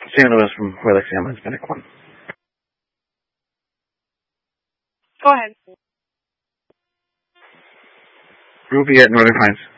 Sam Lewis from Rolex Sam Hispanic One. Go ahead. Ruby at Northern Pines.